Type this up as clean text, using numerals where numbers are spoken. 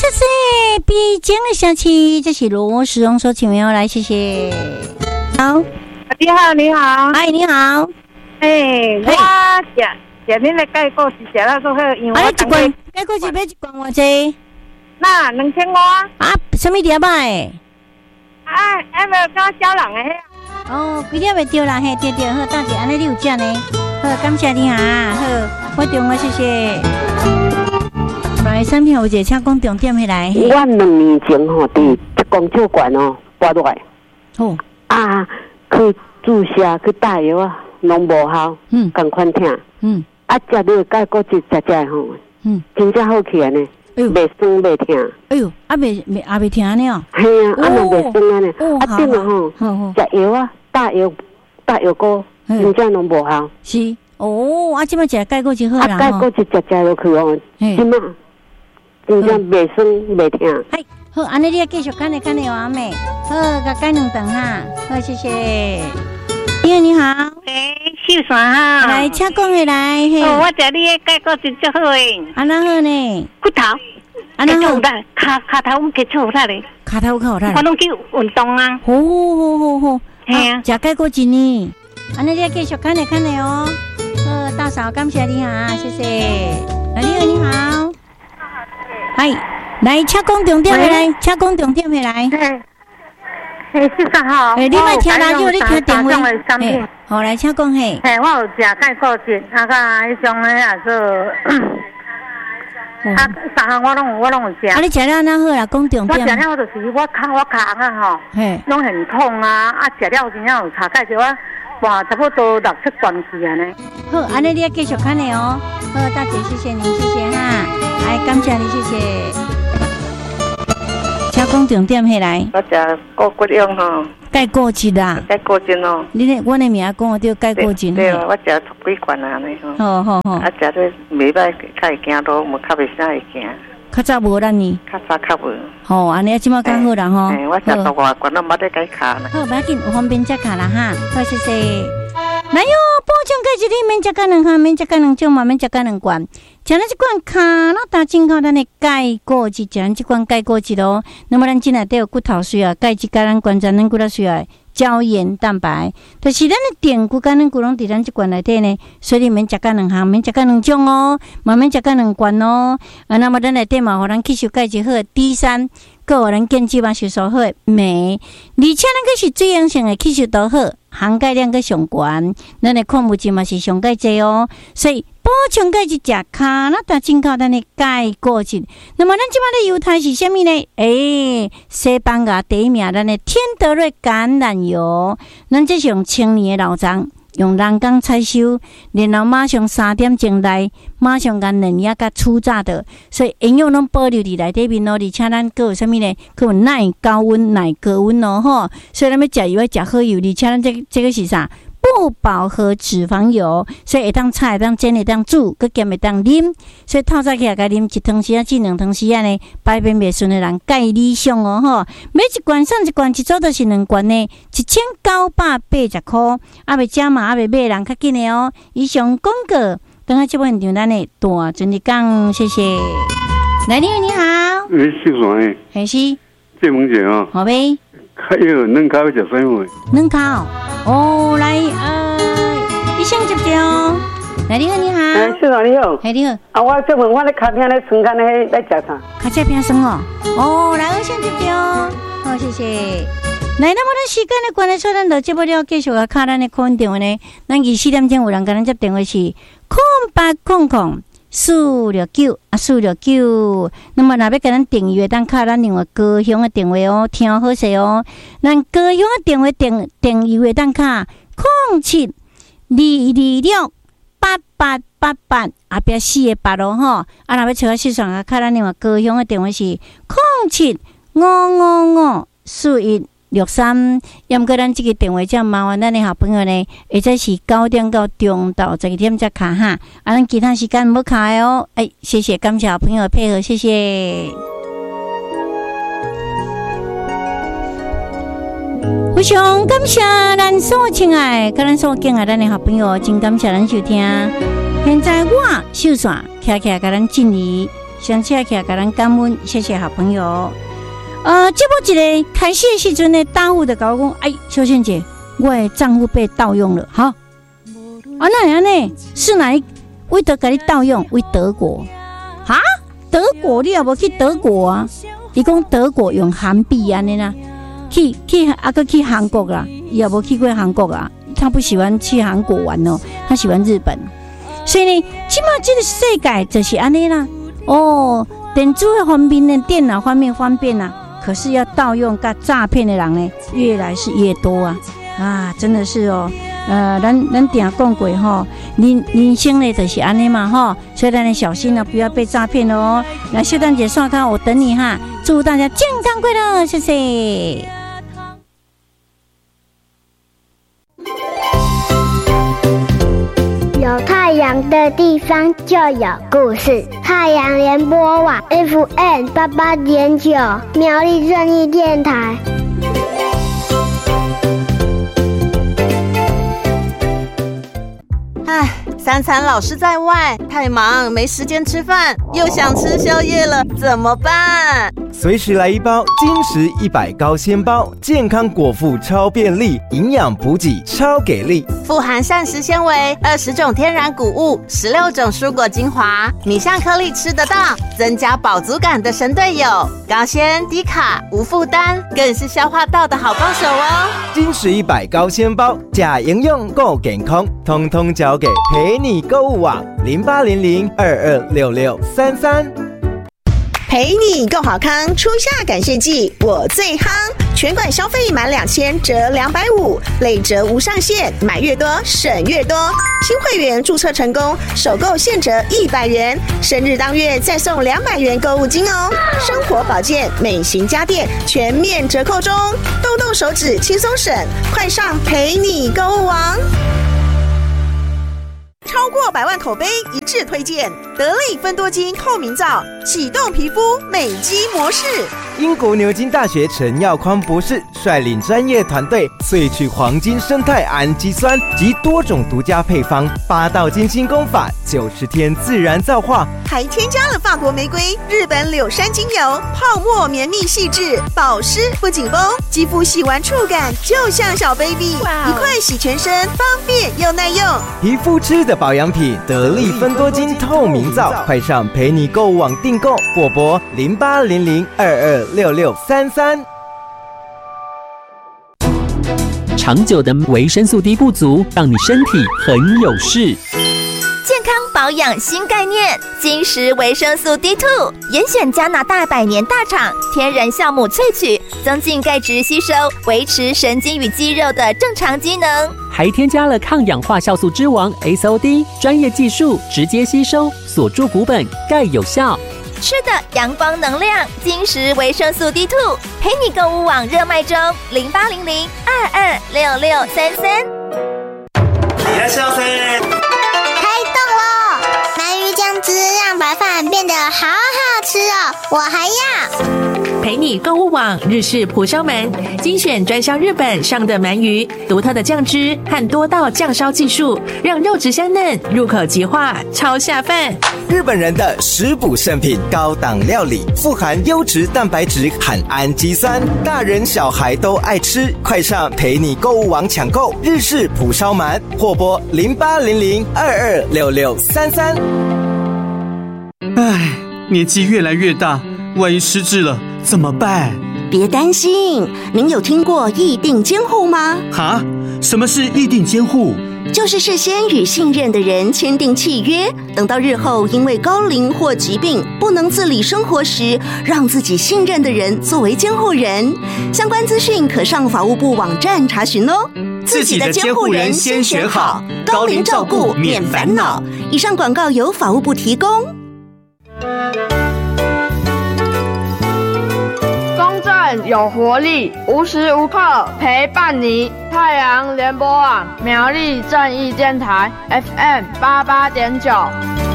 谢谢必经的小七，这是罗时荣所请友来，谢谢。好， 你好，你好， 哎，你好， 我食恁的钙果是食了过后，因为我一罐钙果是要一罐偌济？ 那2500 啊，什么碟买？ 没有刚小人的哦，几点会丢啦？嘿，丢，好，大姐，安尼你有食呢？好，感谢你哈，好，我中了，谢谢。买产品有一个，请讲重点起来。 我2年前吼，伫一公酒馆哦，拔落来。 哦。 去注射去打药啊，拢无效。共款疼。食了钙果汁食吼。真正好起来呢。袂酸袂疼。 哎呦，袂疼呢？ 嘿啊，拢袂酸啊呢。顶啊吼，食药啊，打药膏，真正拢无效。 是。哦，即摆食钙果就好啦。 钙果汁食落去哦，即摆真正袂酸袂疼。 好，安尼你继续看你完美。好，甲改2顿哈。好，谢谢。你好， 秀山哈， 来，请讲下来。 我食你的钙果真足好诶。 安那好呢？ 骨头， 安那好。 骹头我给出来咧。 骹头好啦。 我拢去运动啊。 好。系啊，食钙果汁呢。安尼你继续看哦。好，大嫂，感谢你哈，谢谢。你好。嗨，来，请讲重点下来，请讲重点下来。 秀山好。 你莫听radio，你听电话。好，来，请讲嘿。 我有食钙果汁，迄种咧也做。3项我拢有食。 你食了哪好啦？讲重点。 我食了就是我骹啊吼，拢很痛啊！食了真正有查钙，就我半差不多6-7罐去安尼。 好，安尼你要继续看的哦。好，大姐，谢谢你，谢谢哈。来，感谢你，谢谢。请讲重点下来。 我食骨用吼。 钙果汁啦。 钙果汁哦。 我的名讲对钙果汁。 对啊，我食10几罐啊安尼吼。好。 食咧袂歹，较会行路，无较袂啥会行。 较早无咱呢？ 较早较无。 吼，安尼即马较好啦吼。 我食12罐都冇得改卡啦。 好，不要紧，有方便食卡啦哈。好，谢谢。来哟，补充钙质里免食到2项，免食到2种嘛，免食到2罐。食咱这罐卡那大进口咱的钙果汁，食咱这罐钙果汁咯。那么咱进来都有骨头需要钙质，甲咱关节咱骨头需要胶原蛋白。但是咱的电骨甲咱骨拢伫咱这罐内底呢，所以免食到2项，免食到2种哦，嘛免食到2罐哦。那么咱内底嘛，互咱吸收钙质好，D3。个互咱建基嘛吸收好镁，而且咱个是水溶性的吸收度好，含钙量个上悬，咱的矿物质嘛是上钙济哦，所以补充钙质食卡那大进口咱的钙果汁。那么咱即摆的油态是啥物呢？西班牙第一名咱的天德瑞橄榄油，咱这是用1000年的老张。用人工采收，然后马上3点钟内，马上甲嫩叶甲初榨的，所以营养拢保留伫内底面哦。而且咱佫有啥物呢？佫有耐高温、耐高温哦吼。所以咱要食油要食好油，而且咱这个是啥？不饱和脂肪油，所以会当炒、会当煎、会当煮，佮咸会当啉。所以透早起来甲啉1汤匙至2汤匙呢，排便袂顺的人钙理想哦吼。每一罐送一罐，一组都是2罐呢，1980块。未食嘛，未买人较紧的哦。以上广告，等下这本现场咱的大专的讲，谢谢。来，你好。 姓啥诶？ 还是？ 谢萌姐啊。 好呗。 还有嫩烤要食啥物？ 嫩烤。哦，来，医生接着哦。来，你好，你好。 市长你好。 你好。 我这问我咧脚片咧酸干咧来食啥？ 脚这片酸哦。哦，来，医生接着哦。好，谢谢。来，那么咱时间的关系，咱就接不了，继续啊，卡咱的空电话呢。咱24点钟有人跟咱接电话是0800-469-469。那么若要跟咱订阅，当卡咱另外高雄的电话哦，听好势哦。咱高雄的电话订阅当卡07-226-8888，后壁4个8哦吼。若要找我市场啊，卡咱另外高雄的电话是07-555-4163。要毋过咱这个电话这麻烦咱的好朋友呢，或者是9点到中到12点才卡哈。咱其他时间无卡的哦。谢谢，感谢好朋友的配合，谢谢。非常感谢咱所亲爱，甲咱所敬爱咱的好朋友，真感谢咱收听。现在我秀煞徛徛甲咱进入想起来给咱感恩，谢谢好朋友。这不一个开始的时阵呢，大户的跟我讲，哎，秀倩姐，我的账户被盗用了，哈。那样呢？是哪一位得给你盗用？为德国，哈？德国你也无去德国啊？伊讲德国用韩币安尼啦，去韩国啦，也无去过韩国啊。他不喜欢去韩国玩哦，他喜欢日本。所以呢，起码这个世界就是安尼啦。电子的方面呢，电脑方面方便啦。可是要盗用跟诈骗的人呢，越来是越多啊！真的是哦，咱定讲过吼，人生呢就是安尼嘛吼，所以咱要小心了，不要被诈骗了哦。来，秀丹姐刷卡，我等你哈！祝大家健康快乐，谢谢。 有太阳的地方就有故事。太阳联播网 FM 88.9苗栗正义电台。 三餐老是在外，太忙没时间吃饭，又想吃宵夜了，怎么办？ 随时来一包金石100高纤包，健康果腹超便利，营养补给超给力， 富含膳食纤维，20种天然谷物，16种蔬果精华，米香颗粒吃得到，增加饱足感的神队友，高纤低卡无负担，更是消化道的好帮手哦。 金石100高纤包，假营养够健康，通通交给陪你购物网0800226633。 陪你购好康，初夏感谢季我最夯，全馆消费满2000折250，累折无上限，买越多省越多。新会员注册成功，首购现折100元，生日当月再送200元购物金哦。生活保健、美型家电全面折扣中，动动手指轻松省，快上陪你购物网。超过100万口碑一致推荐得力芬多精透明皂，启动皮肤美肌模式。 英国牛津大学陈耀匡博士率领专业团队萃取黄金生态氨基酸及多种独家配方，8道精心工法，90天自然皂化， 还添加了法国玫瑰、日本柳杉精油，泡沫绵密细致，保湿不紧绷，肌肤洗完触感就像小 baby， 一块洗全身，方便又耐用。 皮肤吃的保养品，得力芬多精透明皂，快上陪你购物网订购，或拨0800226633。 长久的维生素 D 不足，让你身体很有事。 健康保养新概念，金石维生素 D2， 严选加拿大100年大厂天然酵母萃取，增进钙质吸收，维持神经与肌肉的正常机能， 还添加了抗氧化酵素之王 SOD， 专业技术直接吸收，锁住骨本，钙有效。 吃的阳光能量，金石维生素 D2， 陪你购物网热卖中，0800226633。 いらっしゃいませ。 开动喽！鳗鱼酱汁让白饭变得好好吃哦，我还要。 陪你购物网日式蒲烧鳗，精选专销日本上的鳗鱼，独特的酱汁和多道酱烧技术，让肉质香嫩，入口即化，超下饭。 日本人的食补圣品，高档料理，富含优质蛋白质和氨基酸，大人小孩都爱吃。快上陪你购物网抢购日式蒲烧鳗，或拨0800226633。 唉，年纪越来越大，万一失智了怎么办？ 别担心，您有听过议定监护吗？ 哈？什么是议定监护？ 就是事先与信任的人签订契约，等到日后因为高龄或疾病不能自理生活时，让自己信任的人作为监护人。相关资讯可上法务部网站查询哦。 自己的监护人先选好，高龄照顾免烦恼。 以上广告由法务部提供。 公正有活力，无时无刻陪伴你。太阳联播网苗栗正义电台 FM 88.9。